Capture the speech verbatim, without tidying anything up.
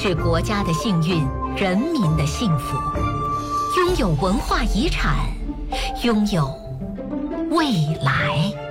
是国家的幸运，人民的幸福。拥有文化遗产，拥有未来。